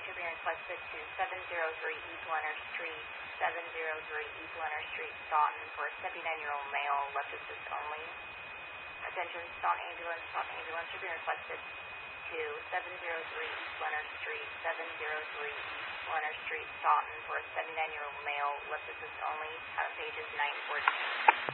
ambulance are being requested to 703 East Leonard Street, 703 East Leonard Street, Staunton, for a 79-year-old male, left assist only. Attention, Staunton ambulance are being requested to 703 East Leonard Street, 703 East Leonard Street, Staunton, for a 79-year-old male, left assist only. Pages 914.